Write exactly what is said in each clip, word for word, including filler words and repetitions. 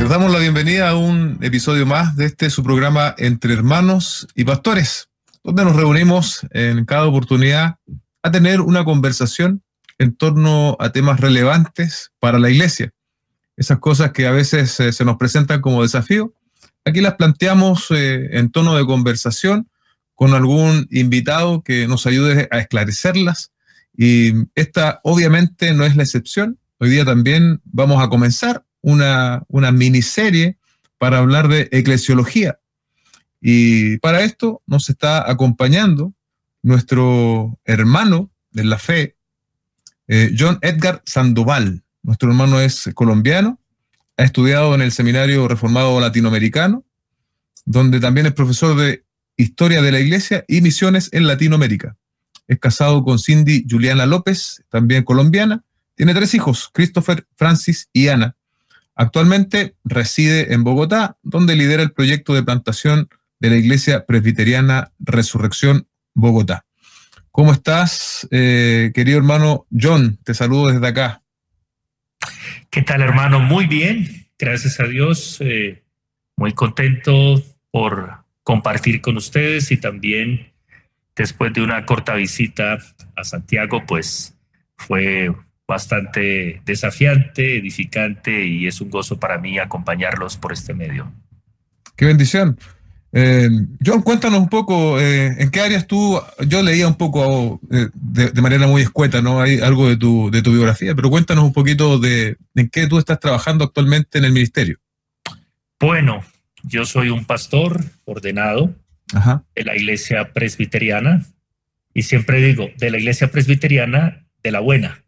Les damos la bienvenida a un episodio más de este su programa Entre Hermanos y Pastores, donde nos reunimos en cada oportunidad a tener una conversación en torno a temas relevantes para la iglesia. Esas cosas que a veces eh, se nos presentan como desafío, aquí las planteamos eh, en tono de conversación con algún invitado que nos ayude a esclarecerlas, y esta obviamente no es la excepción. Hoy día también vamos a comenzar una, una miniserie para hablar de eclesiología, y para esto nos está acompañando nuestro hermano de la fe, eh, John Edgar Sandoval. Nuestro hermano es colombiano, ha estudiado en el Seminario Reformado Latinoamericano, donde también es profesor de Historia de la Iglesia y Misiones en Latinoamérica. Es casado con Cindy Juliana López, también colombiana. Tiene tres hijos, Christopher, Francis y Ana. Actualmente reside en Bogotá, donde lidera el proyecto de plantación de la Iglesia Presbiteriana Resurrección Bogotá. ¿Cómo estás, eh, querido hermano John? Te saludo desde acá. ¿Qué tal, hermano? Muy bien, gracias a Dios. Eh, muy contento por compartir con ustedes, y también después de una corta visita a Santiago, pues fue bastante desafiante, edificante, y es un gozo para mí acompañarlos por este medio. ¡Qué bendición! Eh, John, cuéntanos un poco, eh, ¿en qué áreas tú? Yo leía un poco eh, de, de manera muy escueta, ¿no? Hay algo de tu, de tu biografía, pero cuéntanos un poquito de en qué tú estás trabajando actualmente en el ministerio. Bueno, yo soy un pastor ordenado Ajá. de la Iglesia Presbiteriana, y siempre digo, de la Iglesia Presbiteriana de la buena.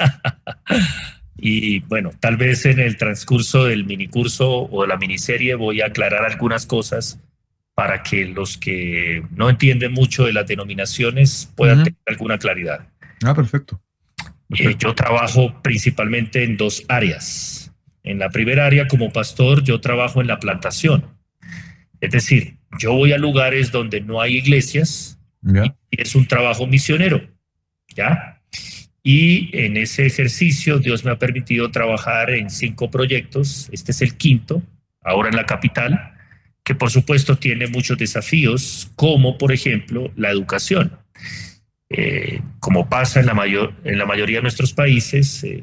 Y bueno, tal vez en el transcurso del minicurso o de la miniserie voy a aclarar algunas cosas para que los que no entienden mucho de las denominaciones puedan uh-huh. tener alguna claridad. Ah, perfecto. perfecto. Eh, yo trabajo principalmente en dos áreas. En la primera área, como pastor, yo trabajo en la plantación. Es decir, yo voy a lugares donde no hay iglesias, yeah. y es un trabajo misionero, ¿ya? Y en ese ejercicio Dios me ha permitido trabajar en cinco proyectos. Este es el quinto, ahora en la capital, que por supuesto tiene muchos desafíos, como por ejemplo la educación. Eh, como pasa en la, mayor, en la mayoría de nuestros países, eh,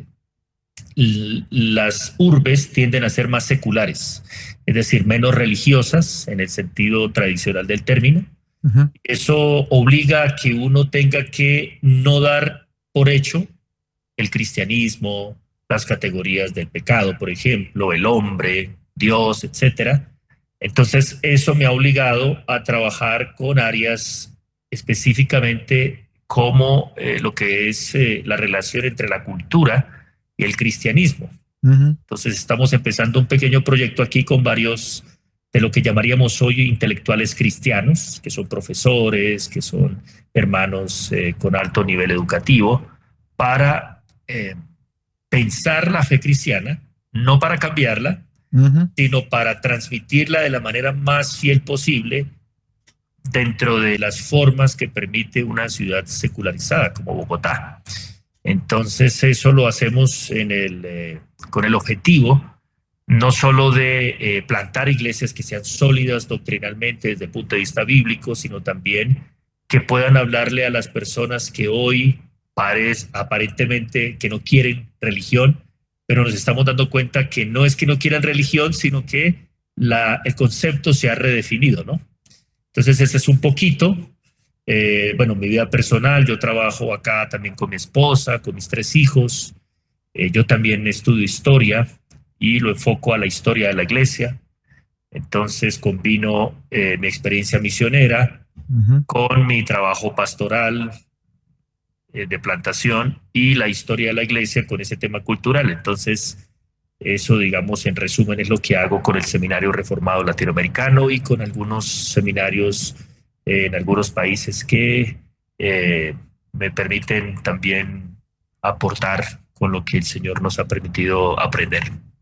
las urbes tienden a ser más seculares, es decir, menos religiosas en el sentido tradicional del término. Uh-huh. Eso obliga a que uno tenga que no dar por hecho el cristianismo, las categorías del pecado, por ejemplo, el hombre, Dios, etcétera. Entonces, eso me ha obligado a trabajar con áreas específicamente como eh, lo que es eh, la relación entre la cultura y el cristianismo. Uh-huh. Entonces, estamos empezando un pequeño proyecto aquí con varios de lo que llamaríamos hoy intelectuales cristianos, que son profesores, que son hermanos eh, con alto nivel educativo, para eh, pensar la fe cristiana, no para cambiarla, Uh-huh. sino para transmitirla de la manera más fiel posible dentro de las formas que permite una ciudad secularizada como Bogotá. Entonces eso lo hacemos en el, eh, con el objetivo no solo de eh, plantar iglesias que sean sólidas doctrinalmente desde el punto de vista bíblico, sino también que puedan hablarle a las personas que hoy parece, aparentemente que no quieren religión, pero nos estamos dando cuenta que no es que no quieran religión, sino que la, el concepto se ha redefinido, ¿no? Entonces ese es un poquito, eh, bueno, mi vida personal. Yo trabajo acá también con mi esposa, con mis tres hijos. Eh, yo también estudio historia y lo enfoco a la historia de la iglesia. Entonces combino eh, mi experiencia misionera uh-huh. con mi trabajo pastoral, de plantación, y la historia de la iglesia con ese tema cultural. Entonces, eso, digamos, en resumen, es lo que hago con el Seminario Reformado Latinoamericano y con algunos seminarios eh, en algunos países que eh, me permiten también aportar con lo que el Señor nos ha permitido aprender.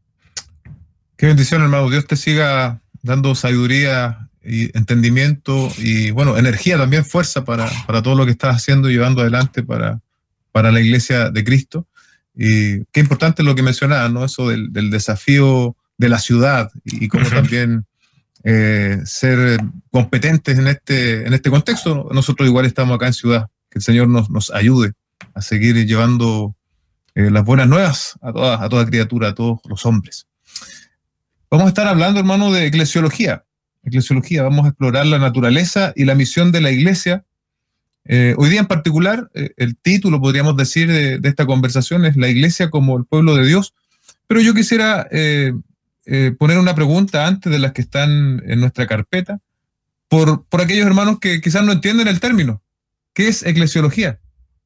Qué bendición, hermano. Dios te siga dando sabiduría y entendimiento y, bueno, energía también, fuerza para, para todo lo que estás haciendo y llevando adelante para, para la Iglesia de Cristo. Y qué importante lo que mencionabas, ¿no? Eso del, del desafío de la ciudad y, y cómo uh-huh. también eh, ser competentes en este, en este contexto. Nosotros igual estamos acá en ciudad, que el Señor nos, nos ayude a seguir llevando eh, las buenas nuevas a toda, a toda criatura, a todos los hombres. Vamos a estar hablando, hermano, de eclesiología. Eclesiología, vamos a explorar la naturaleza y la misión de la Iglesia. Eh, hoy día en particular, eh, el título, podríamos decir, de, de esta conversación es La Iglesia como el pueblo de Dios. Pero yo quisiera eh, eh, poner una pregunta antes de las que están en nuestra carpeta, por, por aquellos hermanos que quizás no entienden el término. ¿Qué es eclesiología?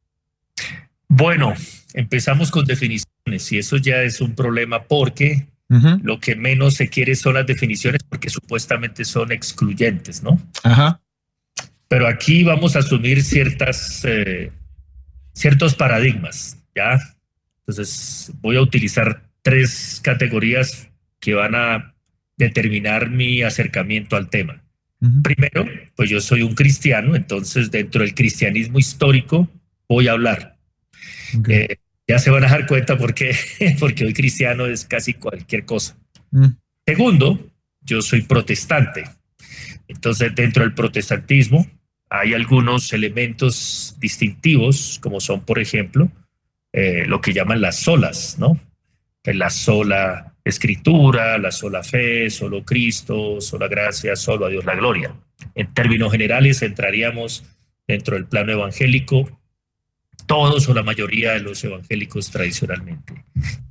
Bueno, empezamos con definiciones y eso ya es un problema porque uh-huh. lo que menos se quiere son las definiciones porque supuestamente son excluyentes, ¿no? Ajá. Pero aquí vamos a asumir ciertas, eh, ciertos paradigmas, ¿ya? Entonces voy a utilizar tres categorías que van a determinar mi acercamiento al tema. Uh-huh. Primero, pues yo soy un cristiano, entonces dentro del cristianismo histórico voy a hablar. Okay. Eh, ya se van a dar cuenta por qué, porque hoy cristiano es casi cualquier cosa. Uh-huh. Segundo, yo soy protestante. Entonces dentro del protestantismo hay algunos elementos distintivos, como son, por ejemplo, eh, lo que llaman las solas, ¿no? Que la sola escritura, la sola fe, solo Cristo, sola gracia, solo a Dios la gloria. En términos generales entraríamos dentro del plano evangélico, todos o la mayoría de los evangélicos tradicionalmente.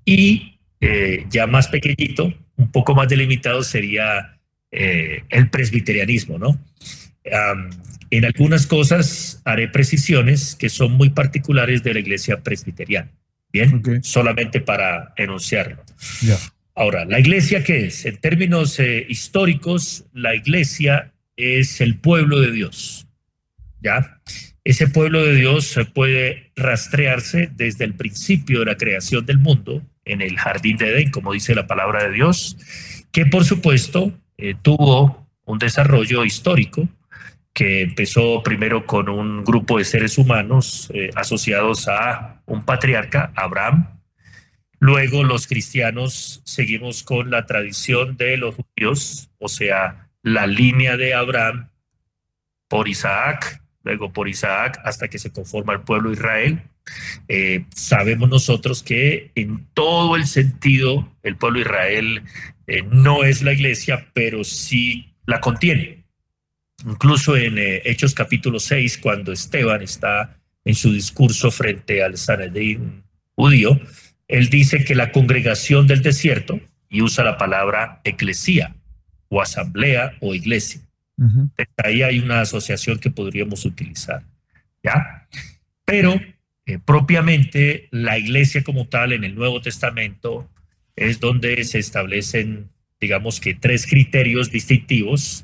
Y eh, ya más pequeñito, un poco más delimitado sería eh, el presbiterianismo, ¿no? Um, en algunas cosas haré precisiones que son muy particulares de la iglesia presbiteriana. Bien, okay. Solamente para enunciarlo. Yeah. Ahora, ¿la iglesia qué es? En términos eh, históricos, la iglesia es el pueblo de Dios. ¿Ya? Ese pueblo de Dios puede rastrearse desde el principio de la creación del mundo, en el jardín de Edén, como dice la palabra de Dios, que por supuesto eh, tuvo un desarrollo histórico que empezó primero con un grupo de seres humanos eh, asociados a un patriarca, Abraham. Luego los cristianos seguimos con la tradición de los judíos, o sea, la línea de Abraham por Isaac, luego por Isaac hasta que se conforma el pueblo de Israel. Eh, sabemos nosotros que en todo el sentido el pueblo de Israel eh, no es la iglesia, pero sí la contiene. Incluso en eh, Hechos capítulo seis, cuando Esteban está en su discurso frente al Sanedrín judío, él dice que la congregación del desierto, y usa la palabra eclesía, o asamblea, o iglesia. Uh-huh. Ahí hay una asociación que podríamos utilizar, ¿ya? Pero eh, propiamente la iglesia como tal en el Nuevo Testamento es donde se establecen, digamos que tres criterios distintivos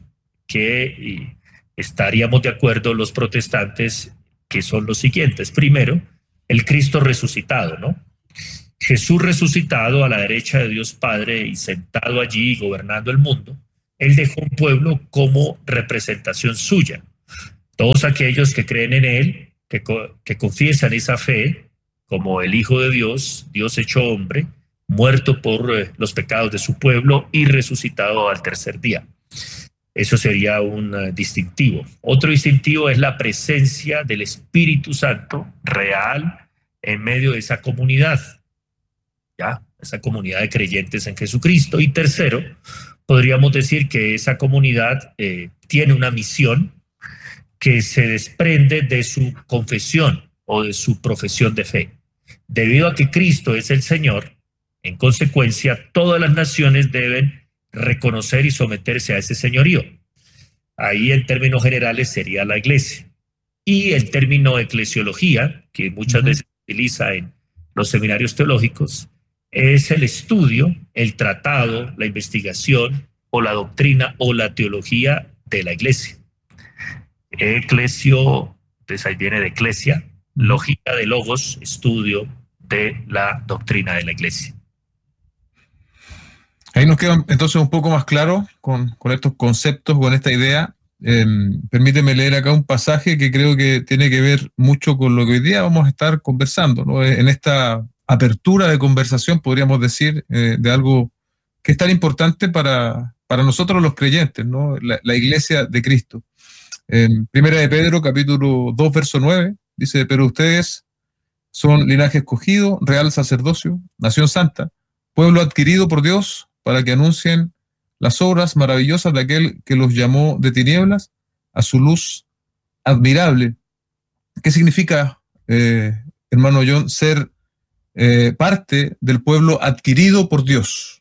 que estaríamos de acuerdo los protestantes, que son los siguientes. Primero, el Cristo resucitado, ¿no? Jesús resucitado a la derecha de Dios Padre y sentado allí gobernando el mundo, Él dejó un pueblo como representación suya. Todos aquellos que creen en Él, que, que confiesan esa fe como el Hijo de Dios, Dios hecho hombre, muerto por eh, los pecados de su pueblo y resucitado al tercer día. Eso sería un uh, distintivo. Otro distintivo es la presencia del Espíritu Santo real en medio de esa comunidad, ¿ya? Esa comunidad de creyentes en Jesucristo. Y tercero, podríamos decir que esa comunidad eh, tiene una misión que se desprende de su confesión o de su profesión de fe. Debido a que Cristo es el Señor, en consecuencia, todas las naciones deben reconocer y someterse a ese señorío. Ahí en términos generales sería la iglesia. Y el término eclesiología, que muchas uh-huh. veces se utiliza en los seminarios teológicos, es el estudio, el tratado, la investigación o la doctrina o la teología de la iglesia. Eclesio, entonces ahí viene de eclesia, uh-huh. logía de logos, estudio de la doctrina de la iglesia. Ahí nos queda entonces un poco más claro con, con estos conceptos, con esta idea. Eh, permíteme leer acá un pasaje que creo que tiene que ver mucho con lo que hoy día vamos a estar conversando, ¿no? En esta apertura de conversación, podríamos decir, eh, de algo que es tan importante para, para nosotros los creyentes, ¿no? La, la iglesia de Cristo. En Primera de Pedro, capítulo dos, verso nueve, dice, pero ustedes son linaje escogido, real sacerdocio, nación santa, pueblo adquirido por Dios, para que anuncien las obras maravillosas de aquel que los llamó de tinieblas a su luz admirable. ¿Qué significa, eh, hermano John, ser eh, parte del pueblo adquirido por Dios?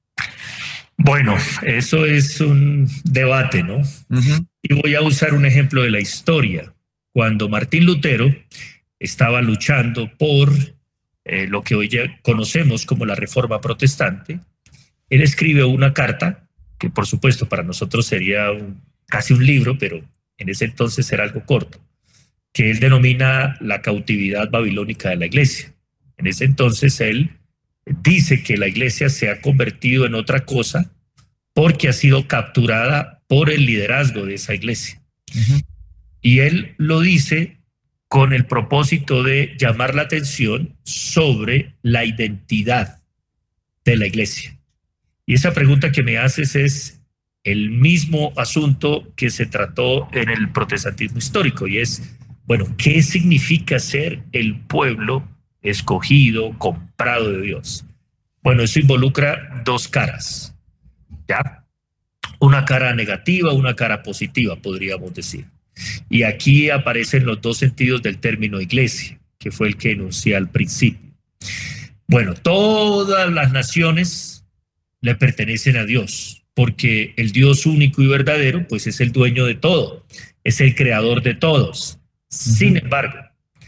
Bueno, eso es un debate, ¿no? Uh-huh. Y voy a usar un ejemplo de la historia. Cuando Martín Lutero estaba luchando por eh, lo que hoy ya conocemos como la Reforma Protestante, él escribe una carta, que por supuesto para nosotros sería un, casi un libro, pero en ese entonces era algo corto, que él denomina la cautividad babilónica de la iglesia. En ese entonces él dice que la iglesia se ha convertido en otra cosa porque ha sido capturada por el liderazgo de esa iglesia. Uh-huh. Y él lo dice con el propósito de llamar la atención sobre la identidad de la iglesia. Y esa pregunta que me haces es el mismo asunto que se trató en el protestantismo histórico, y es, bueno, ¿qué significa ser el pueblo escogido, comprado de Dios? Bueno, eso involucra dos caras, ¿ya? Una cara negativa, una cara positiva, podríamos decir. Y aquí aparecen los dos sentidos del término iglesia, que fue el que enuncié al principio. Bueno, todas las naciones le pertenecen a Dios, porque el Dios único y verdadero, pues es el dueño de todo, es el creador de todos. Uh-huh. Sin embargo,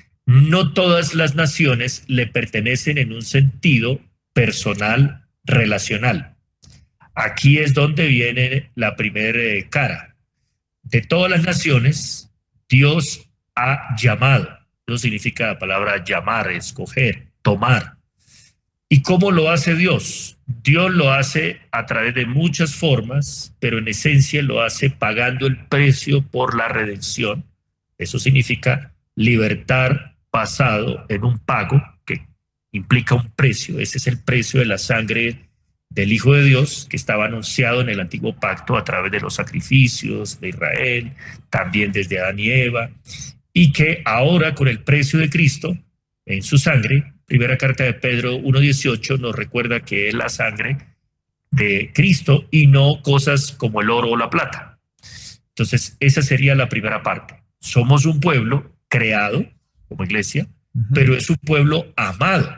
no todas las naciones le pertenecen en un sentido personal, relacional. Aquí es donde viene la primera eh, cara. De todas las naciones, Dios ha llamado. Eso significa la palabra llamar, escoger, tomar. ¿Y cómo lo hace Dios? Dios lo hace a través de muchas formas, pero en esencia lo hace pagando el precio por la redención. Eso significa libertar basado en un pago que implica un precio. Ese es el precio de la sangre del Hijo de Dios, que estaba anunciado en el antiguo pacto a través de los sacrificios de Israel, también desde Adán y Eva, y que ahora con el precio de Cristo en su sangre, primera carta de Pedro uno dieciocho nos recuerda que es la sangre de Cristo y no cosas como el oro o la plata. Entonces esa sería la primera parte. Somos un pueblo creado como iglesia, uh-huh. pero es un pueblo amado.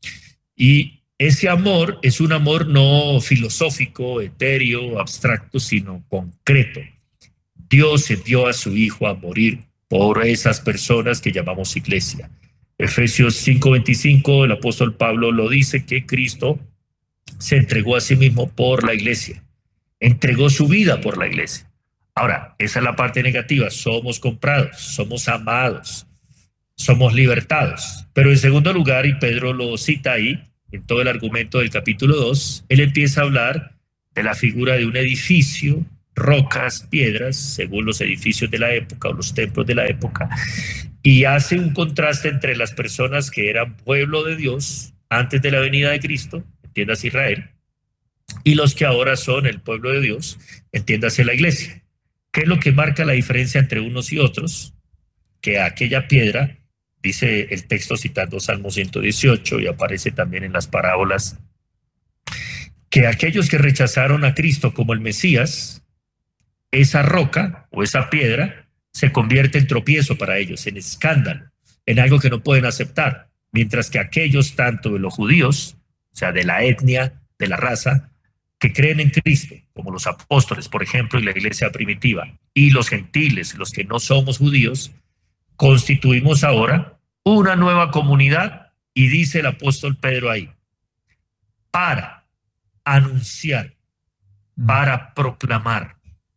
Y ese amor es un amor no filosófico, etéreo, abstracto, sino concreto. Dios envió a su Hijo a morir por esas personas que llamamos iglesia. Efesios cinco veinticinco, el apóstol Pablo lo dice, que Cristo se entregó a sí mismo por la iglesia. Entregó su vida por la iglesia. Ahora, esa es la parte negativa. Somos comprados, somos amados, somos libertados. Pero en segundo lugar, y Pedro lo cita ahí, en todo el argumento del capítulo dos, él empieza a hablar de la figura de un edificio, rocas, piedras, según los edificios de la época o los templos de la época, y hace un contraste entre las personas que eran pueblo de Dios antes de la venida de Cristo, entiéndase Israel, y los que ahora son el pueblo de Dios, entiéndase la iglesia. ¿Qué es lo que marca la diferencia entre unos y otros? Que aquella piedra, dice el texto citando Salmo ciento dieciocho y aparece también en las parábolas, que aquellos que rechazaron a Cristo como el Mesías, esa roca o esa piedra se convierte en tropiezo para ellos, en escándalo, en algo que no pueden aceptar, mientras que aquellos tanto de los judíos, o sea, de la etnia, de la raza, que creen en Cristo, como los apóstoles, por ejemplo, y la iglesia primitiva, y los gentiles, los que no somos judíos, constituimos ahora una nueva comunidad, y dice el apóstol Pedro ahí, para anunciar, para proclamar.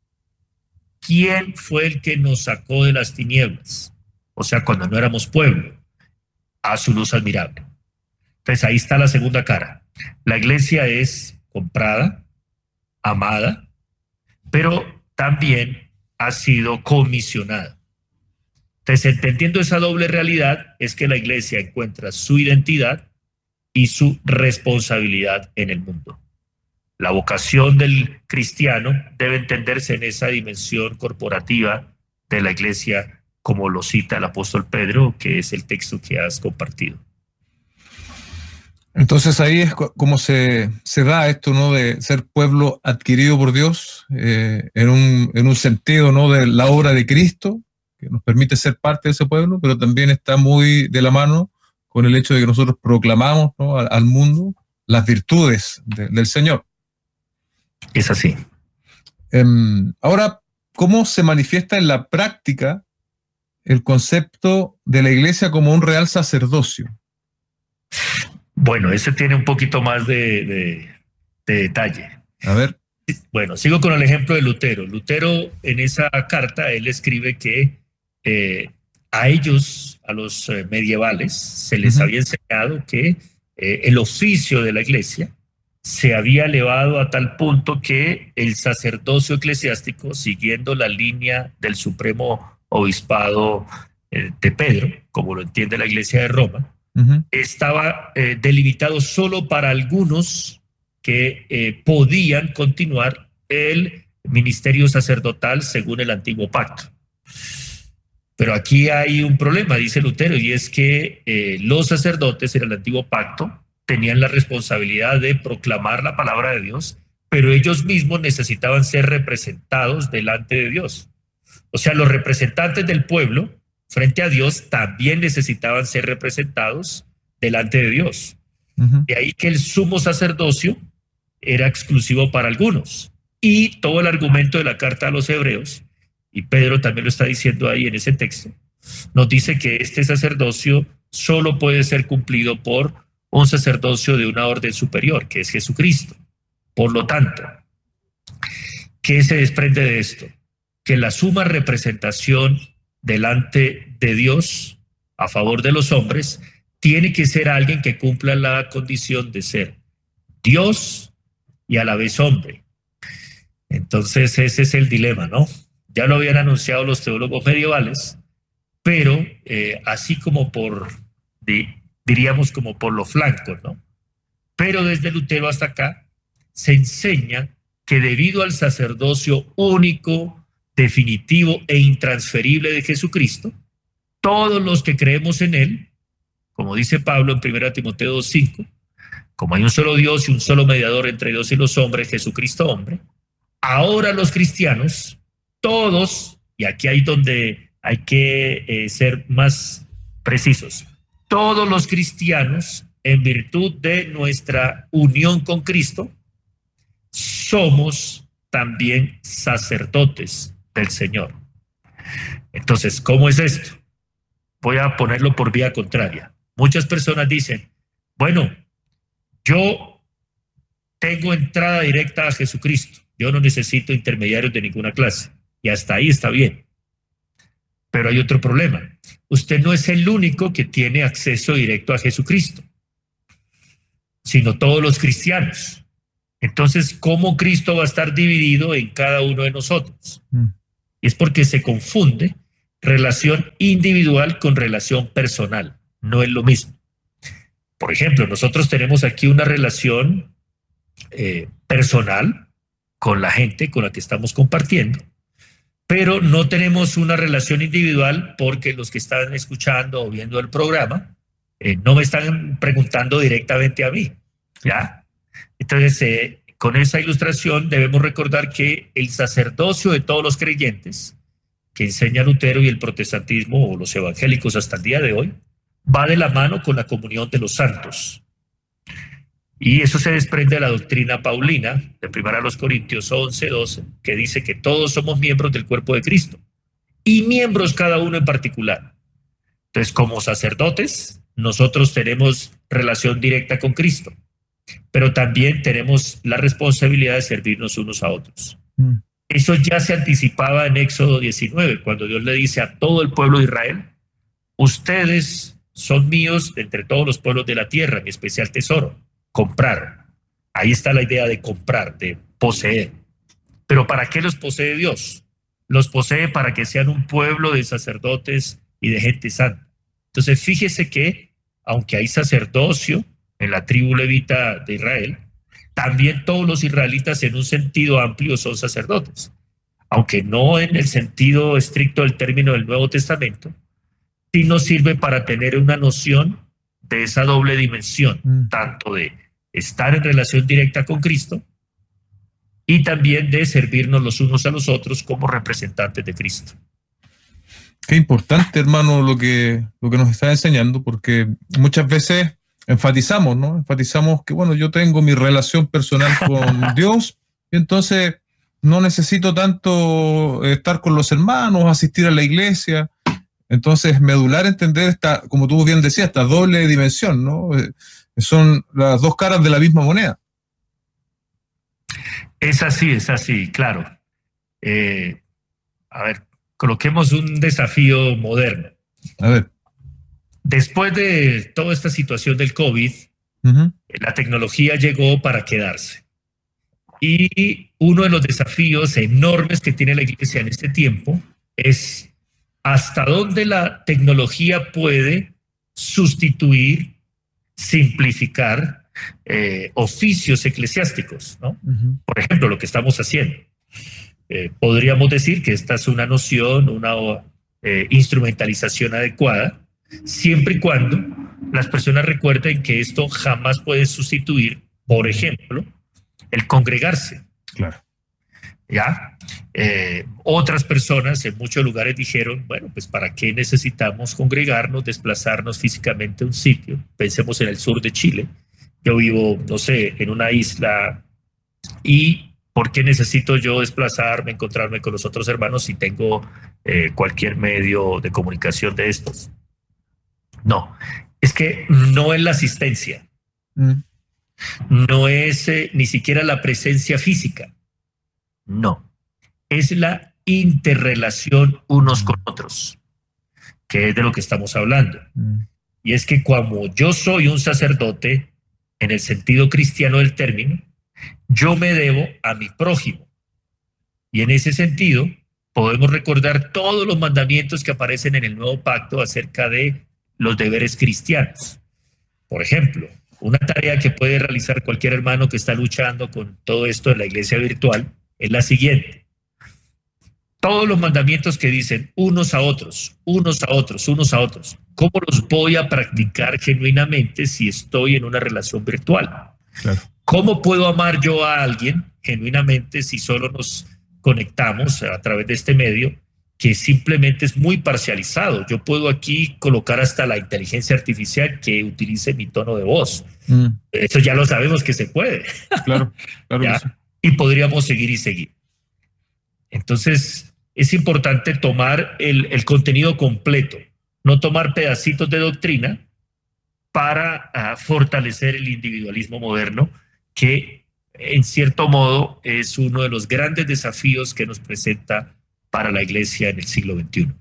¿Quién fue el que nos sacó de las tinieblas? O sea, cuando no éramos pueblo, a su luz admirable. Entonces ahí está la segunda cara. La iglesia es comprada, amada, pero también ha sido comisionada. Entonces, entendiendo esa doble realidad, es que la iglesia encuentra su identidad y su responsabilidad en el mundo. La vocación del cristiano debe entenderse en esa dimensión corporativa de la iglesia, como lo cita el apóstol Pedro, que es el texto que has compartido. Entonces ahí es como se, se da esto, ¿no? De ser pueblo adquirido por Dios, eh, en, un, en un sentido, ¿no? De la obra de Cristo, que nos permite ser parte de ese pueblo, pero también está muy de la mano con el hecho de que nosotros proclamamos, ¿no? al, al mundo las virtudes de, del Señor. Es así. Eh, ahora, ¿cómo se manifiesta en la práctica el concepto de la iglesia como un real sacerdocio? Bueno, ese tiene un poquito más de, de, de detalle. A ver. Bueno, sigo con el ejemplo de Lutero. Lutero, en esa carta, él escribe que eh, a ellos, a los eh, medievales, se les uh-huh. había enseñado que eh, el oficio de la iglesia se había elevado a tal punto que el sacerdocio eclesiástico, siguiendo la línea del supremo obispado eh, de Pedro, como lo entiende la iglesia de Roma, uh-huh. estaba eh, delimitado solo para algunos que eh, podían continuar el ministerio sacerdotal según el antiguo pacto. Pero aquí hay un problema, dice Lutero, y es que eh, los sacerdotes en el antiguo pacto tenían la responsabilidad de proclamar la palabra de Dios, pero ellos mismos necesitaban ser representados delante de Dios. O sea, los representantes del pueblo frente a Dios también necesitaban ser representados delante de Dios. Uh-huh. De ahí que el sumo sacerdocio era exclusivo para algunos. Y todo el argumento de la carta a los hebreos, y Pedro también lo está diciendo ahí en ese texto, nos dice que este sacerdocio solo puede ser cumplido por un sacerdocio de una orden superior, que es Jesucristo. Por lo tanto, ¿qué se desprende de esto? Que la suma representación delante de Dios a favor de los hombres tiene que ser alguien que cumpla la condición de ser Dios y a la vez hombre. Entonces ese es el dilema, ¿no? Ya lo habían anunciado los teólogos medievales, pero eh, así como por, de, diríamos como por los flancos, ¿no? Pero desde Lutero hasta acá se enseña que debido al sacerdocio único, definitivo e intransferible de Jesucristo, todos los que creemos en él, como dice Pablo en primera Timoteo dos cinco, como hay un solo Dios y un solo mediador entre Dios y los hombres, Jesucristo hombre, ahora los cristianos, todos, y aquí hay donde hay que eh, ser más precisos, todos los cristianos, en virtud de nuestra unión con Cristo, somos también sacerdotes del Señor. Entonces, ¿cómo es esto? Voy a ponerlo por vía contraria. Muchas personas dicen, bueno, yo tengo entrada directa a Jesucristo, yo no necesito intermediarios de ninguna clase, y hasta ahí está bien. Pero hay otro problema. Usted no es el único que tiene acceso directo a Jesucristo, sino todos los cristianos. Entonces, ¿cómo Cristo va a estar dividido en cada uno de nosotros? Mm. Es porque se confunde relación individual con relación personal. No es lo mismo. Por ejemplo, nosotros tenemos aquí una relación eh, personal con la gente con la que estamos compartiendo, pero no tenemos una relación individual porque los que están escuchando o viendo el programa eh, no me están preguntando directamente a mí, ¿ya? Entonces, eh, con esa ilustración debemos recordar que el sacerdocio de todos los creyentes que enseña Lutero y el protestantismo o los evangélicos hasta el día de hoy va de la mano con la comunión de los santos. Y eso se desprende de la doctrina paulina de primera a los Corintios once, doce, que dice que todos somos miembros del cuerpo de Cristo y miembros cada uno en particular. Entonces, como sacerdotes, nosotros tenemos relación directa con Cristo, pero también tenemos la responsabilidad de servirnos unos a otros. Mm. Eso ya se anticipaba en Éxodo diecinueve, cuando Dios le dice a todo el pueblo de Israel, ustedes son míos de entre todos los pueblos de la tierra, mi especial tesoro. Comprar. Ahí está la idea de comprar, de poseer. Pero ¿para qué los posee Dios? Los posee para que sean un pueblo de sacerdotes y de gente santa. Entonces, fíjese que, aunque hay sacerdocio en la tribu levita de Israel, también todos los israelitas en un sentido amplio son sacerdotes, aunque no en el sentido estricto del término del Nuevo Testamento, sí nos sirve para tener una noción de esa doble dimensión, mm. tanto de estar en relación directa con Cristo y también de servirnos los unos a los otros como representantes de Cristo. Qué importante, hermano, lo que, lo que nos está enseñando, porque muchas veces enfatizamos, ¿no? Enfatizamos que, bueno, yo tengo mi relación personal con Dios, y entonces no necesito tanto estar con los hermanos, asistir a la iglesia. Entonces, medular entender esta, como tú bien decías, esta doble dimensión, ¿no? Son las dos caras de la misma moneda. Es así, es así, claro. Eh, a ver, coloquemos un desafío moderno. A ver. Después de toda esta situación del COVID, uh-huh. la tecnología llegó para quedarse. Y uno de los desafíos enormes que tiene la iglesia en este tiempo es hasta dónde la tecnología puede sustituir, simplificar eh, oficios eclesiásticos, ¿no? Uh-huh. Por ejemplo, lo que estamos haciendo. Eh, podríamos decir que esta es una noción, una eh, instrumentalización adecuada, siempre y cuando las personas recuerden que esto jamás puede sustituir, por ejemplo, el congregarse. Claro. ¿Ya? Eh, otras personas en muchos lugares dijeron, bueno, pues ¿para qué necesitamos congregarnos, desplazarnos físicamente a un sitio? Pensemos en el sur de Chile. Yo vivo, no sé, en una isla y ¿por qué necesito yo desplazarme, encontrarme con los otros hermanos si tengo eh, cualquier medio de comunicación de estos? No, es que no es la asistencia, mm. no es eh, ni siquiera la presencia física, no, es la interrelación unos mm. con otros, que es de lo que estamos hablando. Mm. Y es que como yo soy un sacerdote, en el sentido cristiano del término, yo me debo a mi prójimo. Y en ese sentido, podemos recordar todos los mandamientos que aparecen en el Nuevo Pacto acerca de los deberes cristianos. Por ejemplo, una tarea que puede realizar cualquier hermano que está luchando con todo esto en la iglesia virtual es la siguiente. Todos los mandamientos que dicen unos a otros, unos a otros, unos a otros, ¿cómo los voy a practicar genuinamente si estoy en una relación virtual? Claro. ¿Cómo puedo amar yo a alguien genuinamente si solo nos conectamos a través de este medio que simplemente es muy parcializado? Yo puedo aquí colocar hasta la inteligencia artificial que utilice mi tono de voz. Mm. Eso ya lo sabemos que se puede. Claro, claro. ¿Ya? Que sí. Y podríamos seguir y seguir. Entonces, es importante tomar el, el contenido completo, no tomar pedacitos de doctrina para uh, fortalecer el individualismo moderno, que en cierto modo es uno de los grandes desafíos que nos presenta para la iglesia en el siglo veintiuno.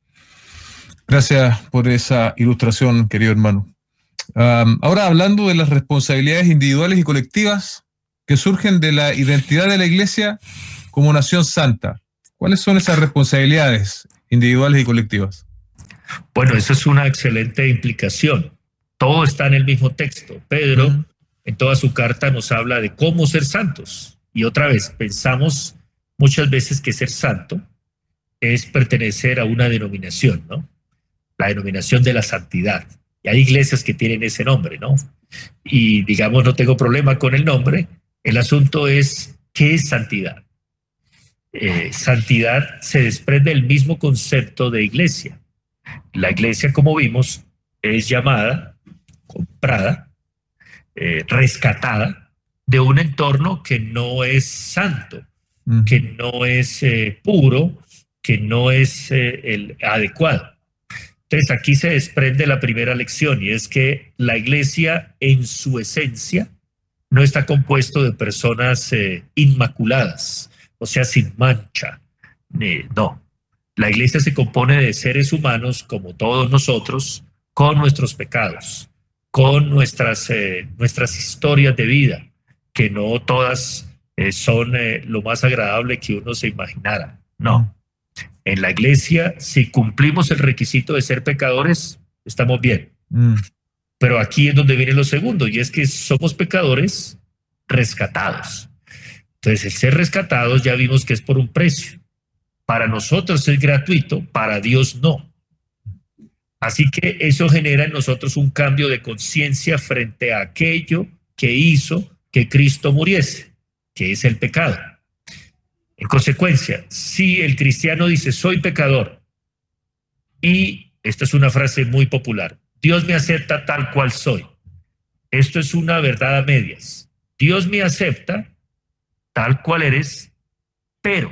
Gracias por esa ilustración, querido hermano. Um, ahora, hablando de las responsabilidades individuales y colectivas que surgen de la identidad de la iglesia como nación santa, ¿cuáles son esas responsabilidades individuales y colectivas? Bueno, eso es una excelente implicación. Todo está en el mismo texto. Pedro, uh-huh. en toda su carta, nos habla de cómo ser santos. Y otra vez, pensamos muchas veces que ser santo es pertenecer a una denominación, ¿no? La denominación de la santidad. Y hay iglesias que tienen ese nombre, ¿no? Y digamos, no tengo problema con el nombre. El asunto es, ¿qué es santidad? Eh, santidad se desprende del mismo concepto de iglesia. La iglesia, como vimos, es llamada, comprada, eh, rescatada de un entorno que no es santo, mm. que no es eh, puro, que no es eh, el adecuado. Entonces aquí se desprende la primera lección, y es que la iglesia en su esencia no está compuesto de personas eh, inmaculadas, o sea, sin mancha. Eh, no, la iglesia se compone de seres humanos como todos nosotros, con nuestros pecados, con nuestras, eh, nuestras historias de vida, que no todas eh, son eh, lo más agradable que uno se imaginara. No. En la iglesia, si cumplimos el requisito de ser pecadores, estamos bien. Mm. Pero aquí es donde viene lo segundo, y es que somos pecadores rescatados. Entonces, el ser rescatados ya vimos que es por un precio. Para nosotros es gratuito, para Dios no. Así que eso genera en nosotros un cambio de conciencia frente a aquello que hizo que Cristo muriese, que es el pecado. En consecuencia, si el cristiano dice, soy pecador, y esta es una frase muy popular, Dios me acepta tal cual soy. Esto es una verdad a medias. Dios me acepta tal cual eres, pero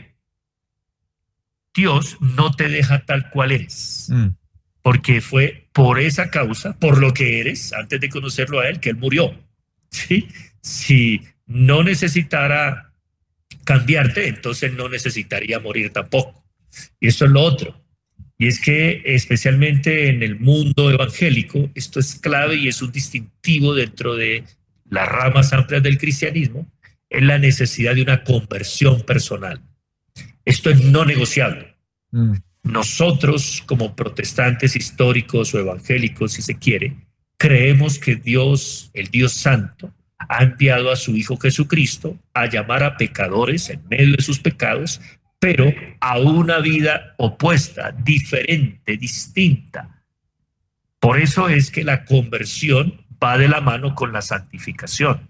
Dios no te deja tal cual eres. Mm. Porque fue por esa causa, por lo que eres, antes de conocerlo a Él, que Él murió. ¿Sí? Si no necesitara cambiarte, entonces no necesitaría morir tampoco. Y eso es lo otro. Y es que especialmente en el mundo evangélico, esto es clave y es un distintivo dentro de las ramas amplias del cristianismo, es la necesidad de una conversión personal. Esto es no negociable. Mm. Nosotros, como protestantes históricos o evangélicos, si se quiere, creemos que Dios, el Dios Santo, ha enviado a su Hijo Jesucristo a llamar a pecadores en medio de sus pecados, pero a una vida opuesta, diferente, distinta. Por eso es que la conversión va de la mano con la santificación.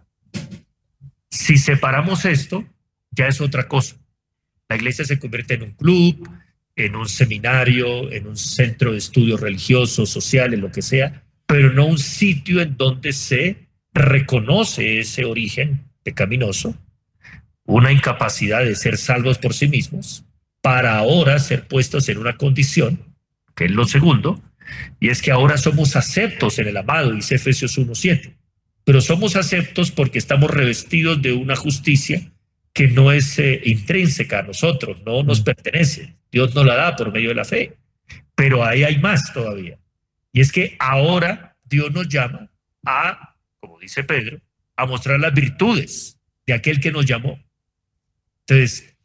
Si separamos esto, ya es otra cosa. La iglesia se convierte en un club, en un seminario, en un centro de estudios religiosos, sociales, lo que sea, pero no un sitio en donde se reconoce ese origen pecaminoso, una incapacidad de ser salvos por sí mismos, para ahora ser puestos en una condición, que es lo segundo, y es que ahora somos aceptos en el amado, dice Efesios uno siete, pero somos aceptos porque estamos revestidos de una justicia que no es eh, intrínseca a nosotros, no nos pertenece. Dios nos la da por medio de la fe. Pero ahí hay más todavía. Y es que ahora Dios nos llama a, como dice Pedro, a mostrar las virtudes de aquel que nos llamó. Entonces,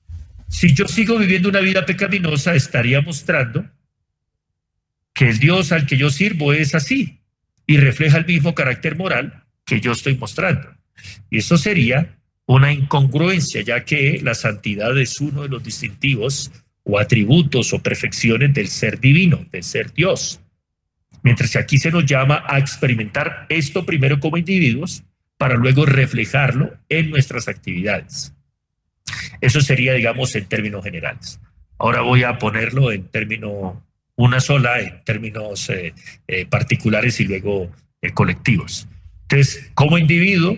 si yo sigo viviendo una vida pecaminosa, estaría mostrando que el Dios al que yo sirvo es así y refleja el mismo carácter moral que yo estoy mostrando. Y eso sería una incongruencia, ya que la santidad es uno de los distintivos o atributos o perfecciones del ser divino, del ser Dios. Mientras que aquí se nos llama a experimentar esto primero como individuos para luego reflejarlo en nuestras actividades. Eso sería, digamos, en términos generales. Ahora voy a ponerlo en términos, una sola, en términos eh, eh, particulares y luego eh, colectivos. Entonces, como individuo,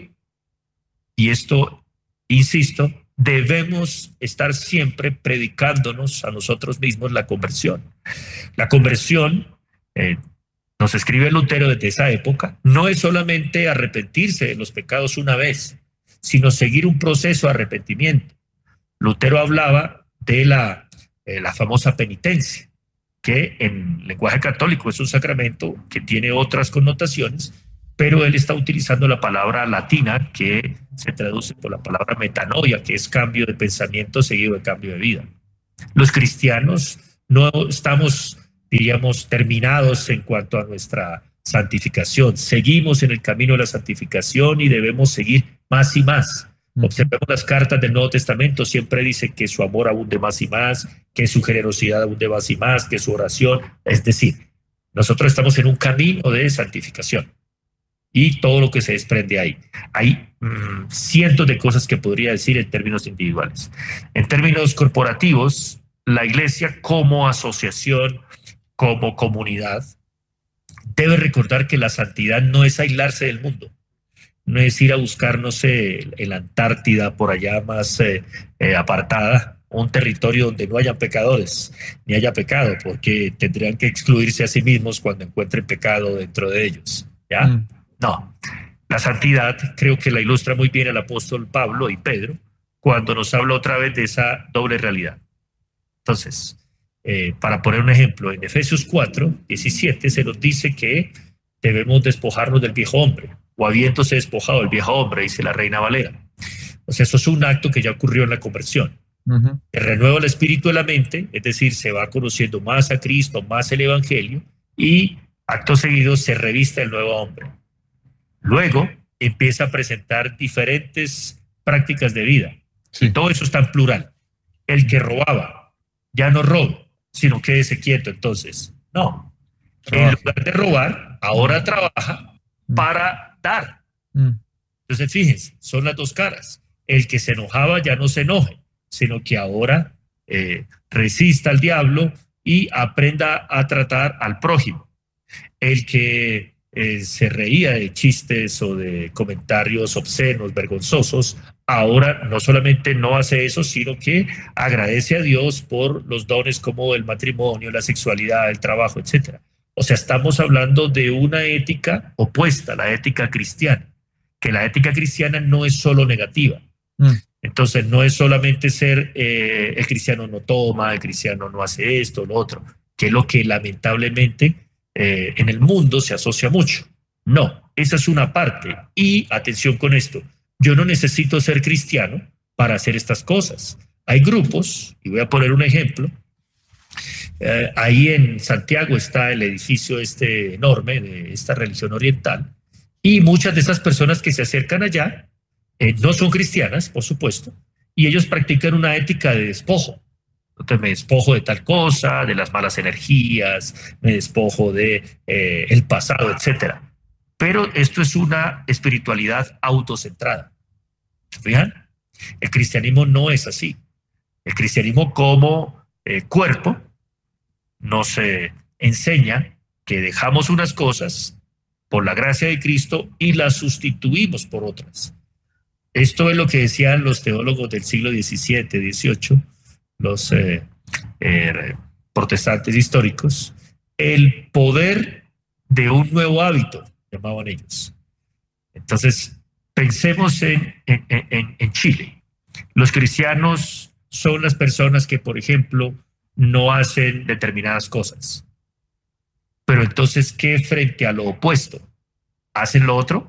y esto, insisto, debemos estar siempre predicándonos a nosotros mismos la conversión. La conversión, eh, nos escribe Lutero desde esa época, no es solamente arrepentirse de los pecados una vez, sino seguir un proceso de arrepentimiento. Lutero hablaba de la, eh, la famosa penitencia, que en lenguaje católico es un sacramento que tiene otras connotaciones, pero él está utilizando la palabra latina que se traduce por la palabra metanoia, que es cambio de pensamiento seguido de cambio de vida. Los cristianos no estamos, diríamos, terminados en cuanto a nuestra santificación. Seguimos en el camino de la santificación y debemos seguir más y más. Observemos las cartas del Nuevo Testamento, siempre dice que su amor abunde más y más, que su generosidad abunde más y más, que su oración, es decir, nosotros estamos en un camino de santificación. Y todo lo que se desprende ahí. Hay mmm, cientos de cosas que podría decir en términos individuales. En términos corporativos, la iglesia como asociación, como comunidad, debe recordar que la santidad no es aislarse del mundo, no es ir a buscar, no sé, en la Antártida, por allá más eh, eh, apartada, un territorio donde no haya pecadores, ni haya pecado, porque tendrían que excluirse a sí mismos cuando encuentren pecado dentro de ellos. ¿Ya? Mm. No, la santidad creo que la ilustra muy bien el apóstol Pablo y Pedro cuando nos habla otra vez de esa doble realidad. Entonces, eh, para poner un ejemplo, en Efesios cuatro, diecisiete se nos dice que debemos despojarnos del viejo hombre, o habiéndose despojado del viejo hombre, dice la Reina Valera. O sea, eso es un acto que ya ocurrió en la conversión. Uh-huh. Se renueva el espíritu de la mente, es decir, se va conociendo más a Cristo, más el Evangelio, y acto seguido se reviste el nuevo hombre. Luego, empieza a presentar diferentes prácticas de vida. Sí. Y todo eso está en plural. El que robaba, ya no robe, sino quédese quieto entonces. No. Trabaja. En lugar de robar, ahora trabaja Mm. para dar. Mm. Entonces, fíjense, son las dos caras. El que se enojaba ya no se enoje, sino que ahora eh, resista al diablo y aprenda a tratar al prójimo. El que eh, se reía de chistes o de comentarios obscenos, vergonzosos, ahora no solamente no hace eso, sino que agradece a Dios por los dones como el matrimonio, la sexualidad, el trabajo, etcétera. O sea, estamos hablando de una ética opuesta a la ética cristiana, que la ética cristiana no es solo negativa. Mm. Entonces, no es solamente ser eh, el cristiano no toma, el cristiano no hace esto, lo otro, que es lo que lamentablemente eh, en el mundo se asocia mucho. No, esa es una parte. Y atención con esto, yo no necesito ser cristiano para hacer estas cosas. Hay grupos, y voy a poner un ejemplo. Eh, ahí en Santiago está el edificio este enorme de esta religión oriental, y muchas de esas personas que se acercan allá eh, no son cristianas, por supuesto, y ellos practican una ética de despojo. Entonces me despojo de tal cosa, de las malas energías, me despojo de eh, el pasado, etcétera. Pero esto es una espiritualidad autocentrada. ¿Se fijan? El cristianismo no es así. El cristianismo como eh, cuerpo nos eh, enseña que dejamos unas cosas por la gracia de Cristo y las sustituimos por otras. Esto es lo que decían los teólogos del siglo diecisiete, dieciocho, los eh, eh, protestantes históricos, el poder de un nuevo hábito, llamaban ellos. Entonces, pensemos en, en, en, en Chile. Los cristianos son las personas que, por ejemplo, no hacen determinadas cosas. Pero entonces, ¿qué frente a lo opuesto? ¿Hacen lo otro?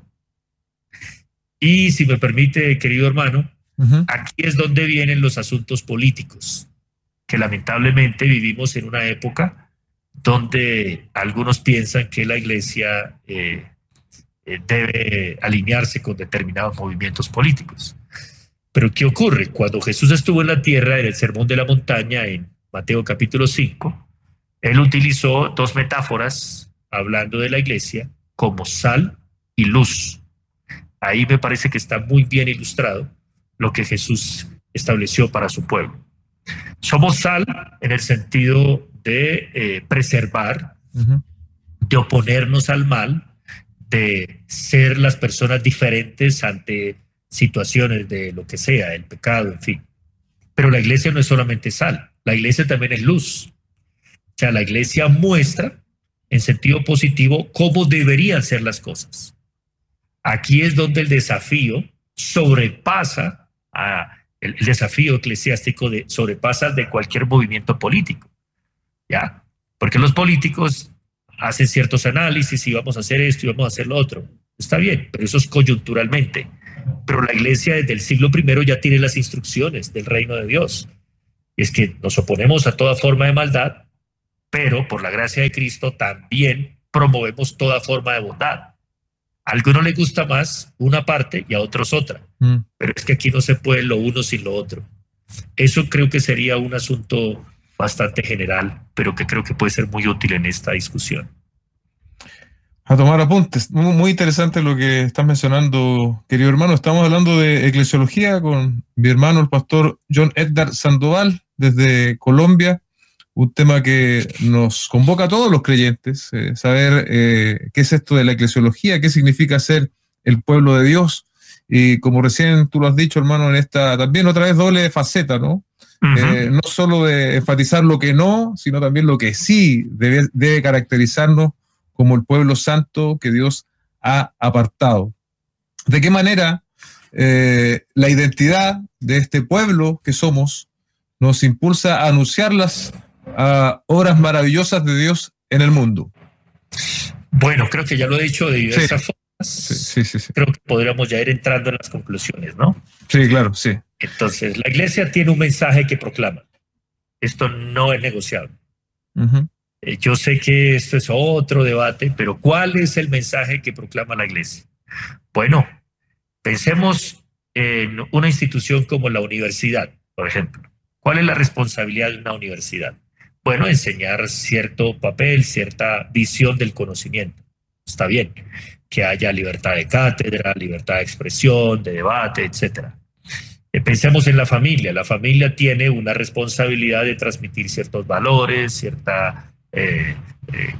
Y si me permite, querido hermano, uh-huh. aquí es donde vienen los asuntos políticos, que lamentablemente vivimos en una época donde algunos piensan que la iglesia eh, eh, debe alinearse con determinados movimientos políticos. Pero ¿qué ocurre? Cuando Jesús estuvo en la tierra, en el Sermón de la Montaña, en Mateo capítulo cinco, él utilizó dos metáforas hablando de la iglesia como sal y luz. Ahí me parece que está muy bien ilustrado lo que Jesús estableció para su pueblo. Somos sal en el sentido de eh, preservar, uh-huh. de oponernos al mal, de ser las personas diferentes ante situaciones de lo que sea, el pecado, en fin. Pero la iglesia no es solamente sal, la iglesia también es luz. O sea, la iglesia muestra en sentido positivo cómo deberían ser las cosas. Aquí es donde el desafío sobrepasa a, el, el desafío eclesiástico de, sobrepasa de cualquier movimiento político. ¿Ya? Porque los políticos hacen ciertos análisis y vamos a hacer esto y vamos a hacer lo otro. Está bien, pero eso es coyunturalmente. Pero la iglesia desde el siglo primero ya tiene las instrucciones del reino de Dios. Y es que nos oponemos a toda forma de maldad, pero por la gracia de Cristo también promovemos toda forma de bondad. A algunos les gusta más una parte y a otros otra. Mm. Pero es que aquí no se puede lo uno sin lo otro. Eso creo que sería un asunto bastante general, pero que creo que puede ser muy útil en esta discusión. A tomar apuntes. Muy interesante lo que estás mencionando, querido hermano. Estamos hablando de eclesiología con mi hermano, el pastor John Edgar Sandoval, desde Colombia. Un tema que nos convoca a todos los creyentes, eh, saber eh, qué es esto de la eclesiología, qué significa ser el pueblo de Dios. Y como recién tú lo has dicho, hermano, en esta también otra vez doble faceta, ¿no? Uh-huh. Eh, no solo de enfatizar lo que no, sino también lo que sí debe, debe caracterizarnos como el pueblo santo que Dios ha apartado. ¿De qué manera eh, la identidad de este pueblo que somos nos impulsa a anunciar las uh, obras maravillosas de Dios en el mundo? Bueno, creo que ya lo he dicho de diversas sí. formas. Sí, sí, sí, sí. Creo que podríamos ya ir entrando en las conclusiones, ¿no? Sí, claro, sí. Entonces, la iglesia tiene un mensaje que proclama. Esto no es negociable. Uh-huh. Eh, yo sé que esto es otro debate, pero ¿cuál es el mensaje que proclama la iglesia? Bueno, Pensemos en una institución como la universidad, por ejemplo. ¿Cuál es la responsabilidad de una universidad? Bueno, enseñar cierto papel, cierta visión del conocimiento. Está bien, que haya libertad de cátedra, libertad de expresión, de debate, etcétera. Eh, pensemos en la familia. La familia tiene una responsabilidad de transmitir ciertos valores, cierta eh, eh,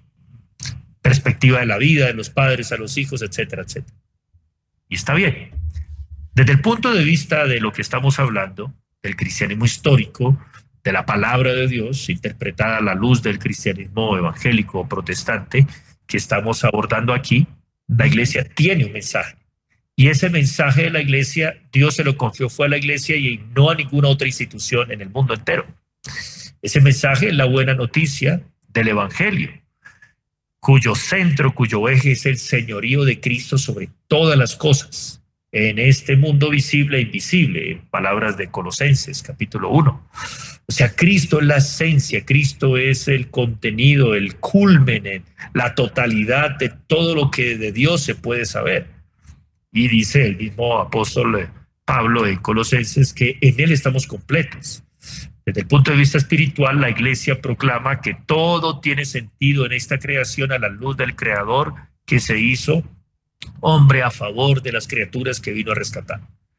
perspectiva de la vida de los padres a los hijos, etcétera, etcétera. Y está bien. Desde el punto de vista de lo que estamos hablando, del cristianismo histórico, de la palabra de Dios, interpretada a la luz del cristianismo evangélico o protestante que estamos abordando aquí, la iglesia tiene un mensaje. Y ese mensaje de la iglesia, Dios se lo confió fue a la iglesia y no a ninguna otra institución en el mundo entero. Ese mensaje es la buena noticia del evangelio, cuyo centro, cuyo eje es el señorío de Cristo sobre todas las cosas, en este mundo visible e invisible, en palabras de Colosenses, capítulo uno. O sea, Cristo es la esencia, Cristo es el contenido, el culmen, la totalidad de todo lo que de Dios se puede saber. Y dice el mismo apóstol Pablo en Colosenses que en Él estamos completos. Desde el punto de vista espiritual, la iglesia proclama que todo tiene sentido en esta creación a la luz del Creador que se hizo hombre a favor de las criaturas que vino a rescatar.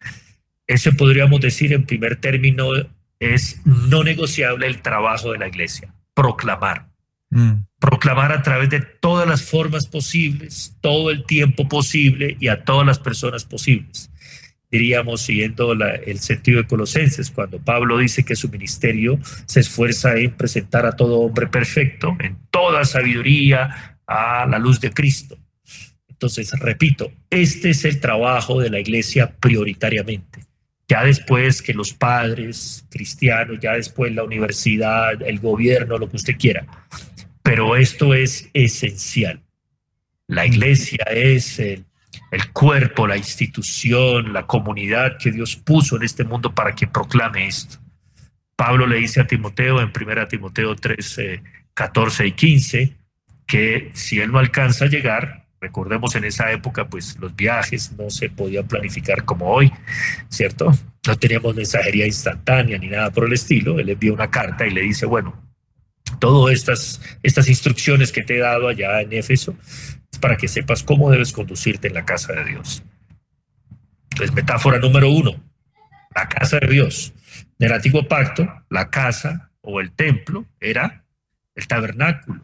Ese podríamos decir en primer término es no negociable el trabajo de la iglesia, proclamar. Mm. Proclamar a través de todas las formas posibles, todo el tiempo posible y a todas las personas posibles. Diríamos, siguiendo la, el sentido de Colosenses, cuando Pablo dice que su ministerio se esfuerza en presentar a todo hombre perfecto, en toda sabiduría, a la luz de Cristo. Entonces, repito, este es el trabajo de la iglesia prioritariamente. Ya después que los padres cristianos, ya después la universidad, el gobierno, lo que usted quiera. Pero esto es esencial. La iglesia es el, el cuerpo, la institución, la comunidad que Dios puso en este mundo para que proclame esto. Pablo le dice a Timoteo en primera Timoteo tres, eh, catorce y quince, que si él no alcanza a llegar, recordemos en esa época, pues los viajes no se podían planificar como hoy, ¿cierto? No teníamos mensajería instantánea ni nada por el estilo. Él envía una carta y le dice, bueno, todas estas, estas instrucciones que te he dado allá en Éfeso es para que sepas cómo debes conducirte en la casa de Dios. Entonces, metáfora número uno, la casa de Dios. En el antiguo pacto, la casa o el templo era el tabernáculo.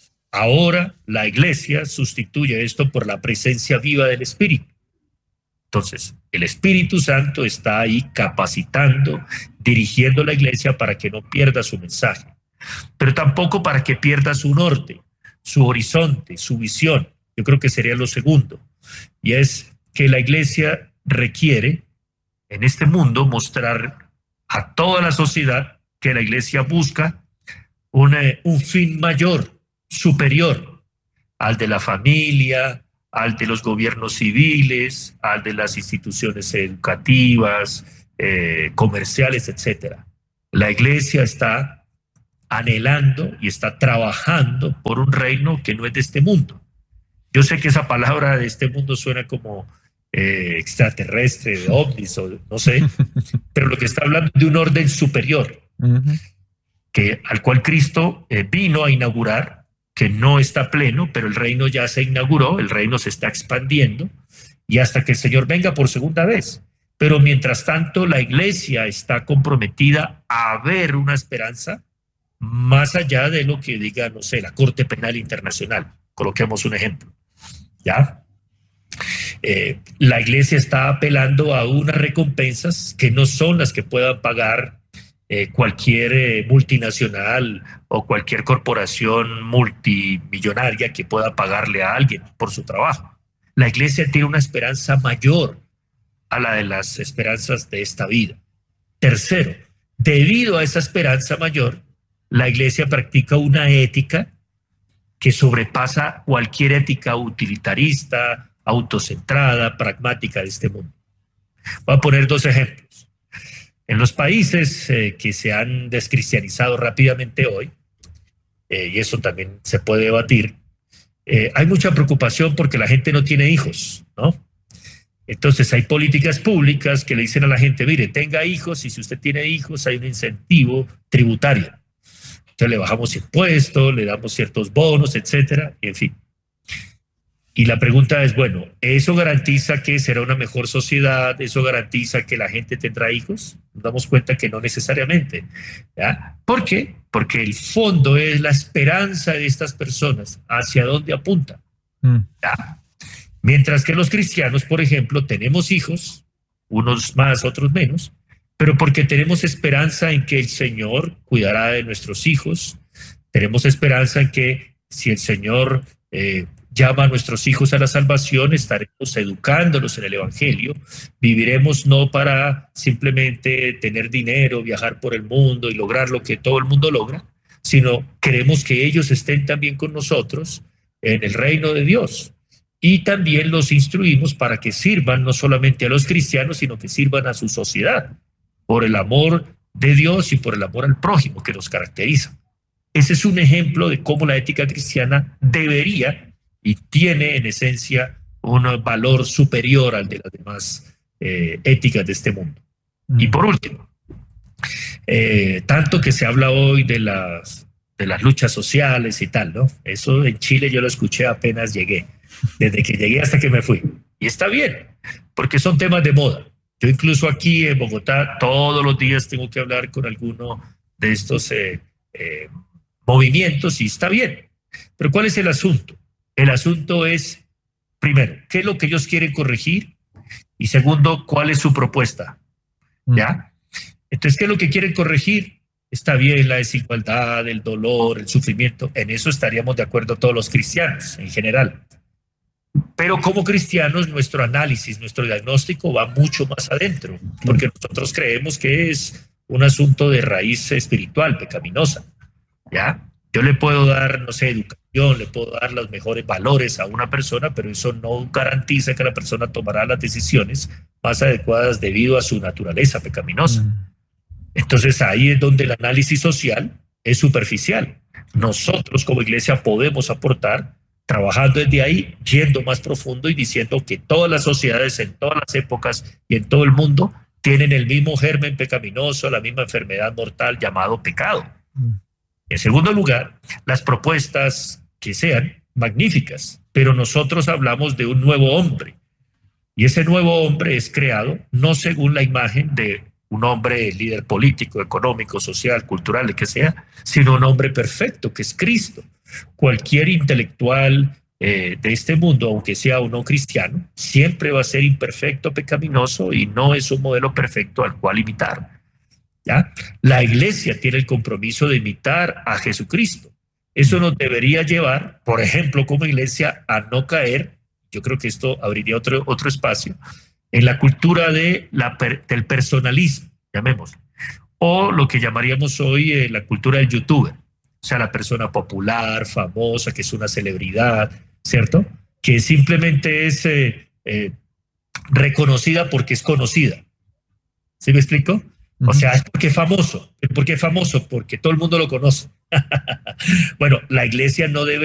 Ahora la iglesia sustituye esto por la presencia viva del Espíritu. Entonces, el Espíritu Santo está ahí capacitando, dirigiendo la iglesia para que no pierda su mensaje, pero tampoco para que pierda su norte, su horizonte, su visión. Yo creo que sería lo segundo, y es que la iglesia requiere en este mundo mostrar a toda la sociedad que la iglesia busca un, un fin mayor, superior al de la familia, al de los gobiernos civiles, al de las instituciones educativas, eh, comerciales, etcétera. La iglesia está anhelando y está trabajando por un reino que no es de este mundo. Yo sé que esa palabra de este mundo suena como eh, extraterrestre, de ovnis, o no sé, pero lo que está hablando es de un orden superior, uh-huh. que, al cual Cristo eh, vino a inaugurar, que no está pleno, pero el reino ya se inauguró, el reino se está expandiendo, y hasta que el Señor venga por segunda vez. Pero mientras tanto, la iglesia está comprometida a ver una esperanza más allá de lo que diga, no sé, la Corte Penal Internacional. Coloquemos un ejemplo, ¿ya? Eh, la iglesia está apelando a unas recompensas que no son las que puedan pagar Eh, cualquier eh, multinacional o cualquier corporación multimillonaria que pueda pagarle a alguien por su trabajo. La iglesia tiene una esperanza mayor a la de las esperanzas de esta vida. Tercero, debido a esa esperanza mayor, la iglesia practica una ética que sobrepasa cualquier ética utilitarista, autocentrada, pragmática de este mundo. Voy a poner dos ejemplos. En los países eh, que se han descristianizado rápidamente hoy, eh, y eso también se puede debatir, eh, hay mucha preocupación porque la gente no tiene hijos, ¿no? Entonces hay políticas públicas que le dicen a la gente, mire, tenga hijos y si usted tiene hijos hay un incentivo tributario. Entonces le bajamos impuestos, le damos ciertos bonos, etcétera, en fin. Y la pregunta es, bueno, ¿eso garantiza que será una mejor sociedad? ¿Eso garantiza que la gente tendrá hijos? Nos damos cuenta que no necesariamente. ¿Ya? ¿Por qué? Porque el fondo es la esperanza de estas personas, hacia dónde apuntan. Mm. ¿Ya? Mientras que los cristianos, por ejemplo, tenemos hijos, unos más, otros menos, pero porque tenemos esperanza en que el Señor cuidará de nuestros hijos, tenemos esperanza en que si el Señor eh, llama a nuestros hijos a la salvación, estaremos educándolos en el Evangelio, viviremos no para simplemente tener dinero, viajar por el mundo y lograr lo que todo el mundo logra, sino queremos que ellos estén también con nosotros en el reino de Dios. Y también los instruimos para que sirvan no solamente a los cristianos, sino que sirvan a su sociedad, por el amor de Dios y por el amor al prójimo que nos caracteriza. Ese es un ejemplo de cómo la ética cristiana debería y tiene en esencia un valor superior al de las demás eh, éticas de este mundo. Mm. Y por último, eh, tanto que se habla hoy de las, de las luchas sociales y tal, ¿no? Eso en Chile yo lo escuché apenas llegué. Desde que llegué hasta que me fui. Y está bien, porque son temas de moda. Yo incluso aquí en Bogotá todos los días tengo que hablar con alguno de estos eh, eh, movimientos y está bien. Pero ¿cuál es el asunto? El asunto es, primero, ¿qué es lo que ellos quieren corregir? Y segundo, ¿cuál es su propuesta? ¿Ya? Entonces, ¿qué es lo que quieren corregir? Está bien la desigualdad, el dolor, el sufrimiento. En eso estaríamos de acuerdo todos los cristianos en general. Pero como cristianos, nuestro análisis, nuestro diagnóstico va mucho más adentro, porque nosotros creemos que es un asunto de raíz espiritual, pecaminosa, ¿ya? Yo le puedo dar, no sé, educación, le puedo dar los mejores valores a una persona, pero eso no garantiza que la persona tomará las decisiones más adecuadas debido a su naturaleza pecaminosa. Entonces ahí es donde el análisis social es superficial. Nosotros como iglesia podemos aportar trabajando desde ahí, yendo más profundo y diciendo que todas las sociedades en todas las épocas y en todo el mundo tienen el mismo germen pecaminoso, la misma enfermedad mortal llamado pecado. Mm. En segundo lugar, las propuestas que sean magníficas, pero nosotros hablamos de un nuevo hombre y ese nuevo hombre es creado no según la imagen de un hombre líder político, económico, social, cultural, el que sea, sino un hombre perfecto que es Cristo. Cualquier intelectual eh, de este mundo, aunque sea o no cristiano, siempre va a ser imperfecto, pecaminoso y no es un modelo perfecto al cual imitar. ¿Ya? La iglesia tiene el compromiso de imitar a Jesucristo. Eso nos debería llevar, por ejemplo, como iglesia, a no caer, yo creo que esto abriría otro, otro espacio, en la cultura de la, del personalismo, llamémoslo, o lo que llamaríamos hoy eh, la cultura del youtuber. O sea, la persona popular, famosa, que es una celebridad, ¿cierto? Que simplemente es eh, eh, reconocida porque es conocida. ¿Sí me explico? Uh-huh. O sea, es porque es famoso. ¿Por qué es famoso? Porque todo el mundo lo conoce. Bueno, la iglesia no debe